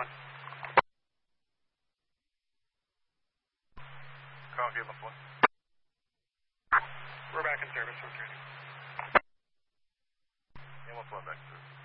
1. Call Gable 4. We're back in service from training. And 1 back in service.